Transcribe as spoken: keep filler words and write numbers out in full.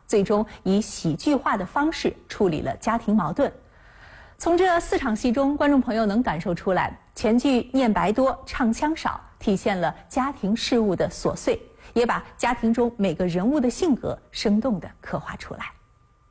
最终以喜剧化的方式处理了家庭矛盾。从这四场戏中，观众朋友能感受出来，全剧念白多，唱腔少，体现了家庭事务的琐碎，也把家庭中每个人物的性格生动地刻画出来。